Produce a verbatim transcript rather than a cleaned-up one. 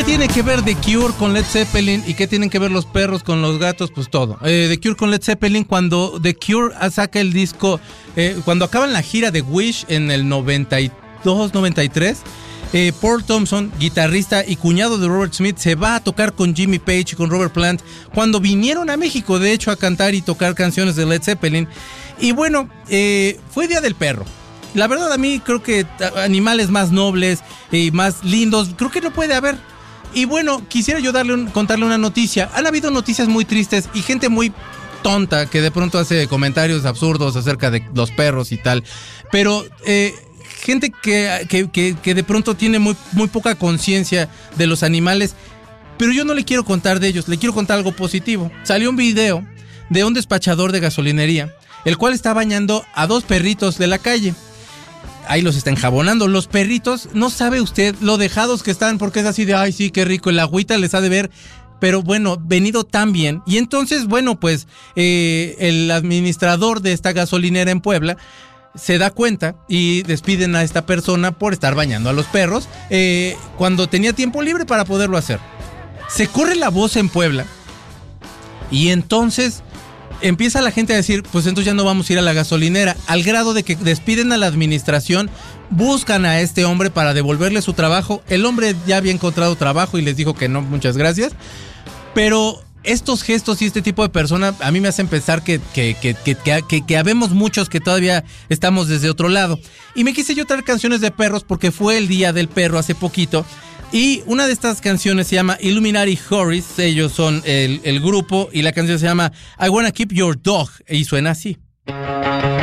¿Qué tiene que ver The Cure con Led Zeppelin y qué tienen que ver los perros con los gatos? Pues todo. Eh, The Cure con Led Zeppelin, cuando The Cure saca el disco, eh, cuando acaban la gira de Wish en el noventa y dos noventa y tres, eh, Paul Thompson, guitarrista y cuñado de Robert Smith, se va a tocar con Jimmy Page y con Robert Plant cuando vinieron a México, de hecho, a cantar y tocar canciones de Led Zeppelin. Y bueno, eh, fue Día del Perro. La verdad, a mí creo que animales más nobles y más lindos, creo que no puede haber. Y bueno, quisiera yo darle un, contarle una noticia. Han habido noticias muy tristes y gente muy tonta que de pronto hace comentarios absurdos acerca de los perros y tal. Pero eh, gente que, que, que, que de pronto tiene muy, muy poca conciencia de los animales. Pero yo no le quiero contar de ellos, le quiero contar algo positivo. Salió un video de un despachador de gasolinería, el cual está bañando a dos perritos de la calle. Ahí los está enjabonando. Los perritos, no sabe usted lo dejados que están, porque es así de, ay, sí, qué rico, el agüita les ha de ver, pero bueno, venido tan bien. Y entonces, bueno, pues eh, el administrador de esta gasolinera en Puebla se da cuenta y despiden a esta persona por estar bañando a los perros eh, cuando tenía tiempo libre para poderlo hacer. Se corre la voz en Puebla y entonces empieza la gente a decir, pues entonces ya no vamos a ir a la gasolinera, al grado de que despiden a la administración, buscan a este hombre para devolverle su trabajo. El hombre ya había encontrado trabajo y les dijo que no, muchas gracias. Pero estos gestos y este tipo de personas a mí me hacen pensar que, que, que, que, que, que, que habemos muchos que todavía estamos desde otro lado. Y me quise yo traer canciones de perros porque fue el Día del Perro hace poquito. Y una de estas canciones se llama Illuminati Horris, ellos son el, el grupo, y la canción se llama I Wanna Keep Your Dog, y suena así.